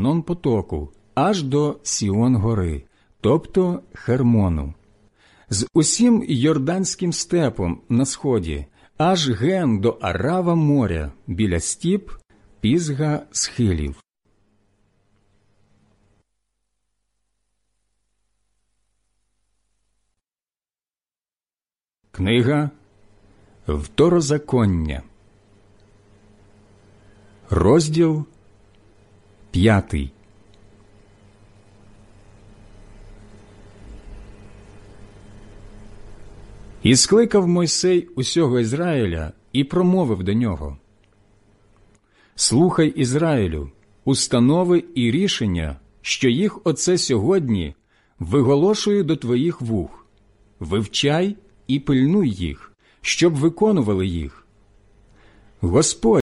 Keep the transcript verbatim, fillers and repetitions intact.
Арнон потоку, аж до Сіон-гори, тобто Хермону, з усім Йорданським степом на сході, аж ген до Арава моря, біля стіп Пізга схилів. Книга Второзаконня, розділ п'ятий. І скликав Мойсей усього Ізраїля і промовив до нього: «Слухай, Ізраїлю, установи і рішення, що їх оце сьогодні виголошую до твоїх вух. Вивчай і пильнуй їх, щоб виконували їх. Господь